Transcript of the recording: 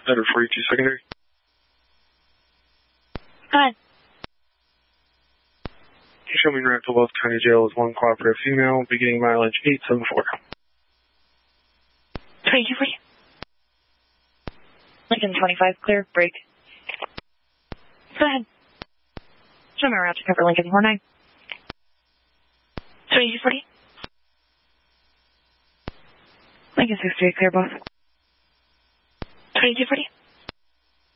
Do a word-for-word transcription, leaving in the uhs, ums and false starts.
Better forty-two secondary. Go ahead. You show me route to Wells County Jail as one cooperative female, beginning mileage eight seven four. twenty-two forty. Lincoln twenty-five, clear, break. Go ahead. Show me route to cover Lincoln four nine. twenty-two forty. Lincoln six three, clear both. twenty-two forty.